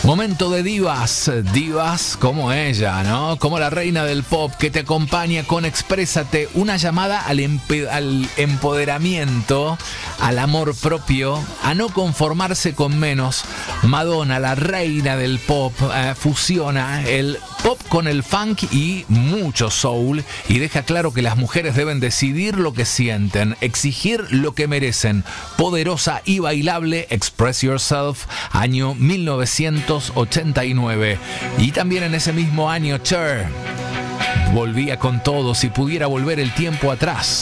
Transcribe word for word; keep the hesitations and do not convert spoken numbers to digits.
Momento de divas, divas como ella, ¿no? Como la reina del pop que te acompaña con Exprésate, una llamada al, empe- al empoderamiento, al amor propio, a no conformarse con menos. Madonna, la reina del pop, eh, fusiona el pop con el funk y mucho soul y deja claro que las mujeres deben decidir lo que sienten, exigir lo que merecen. Poderosa y bailable, Express Yourself, año mil novecientos ochenta y nueve. Y también en ese mismo año, Cher volvía con todo, si pudiera volver el tiempo atrás.